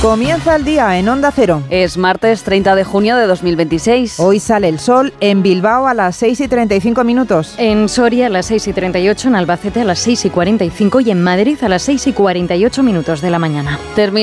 Comienza el día en Onda Cero. Es martes 30 de junio de 2026. Hoy sale el sol en Bilbao a las 6:35 minutos. En Soria a las 6:38, en Albacete a las 6:45 y en Madrid a las 6:48 minutos de la mañana.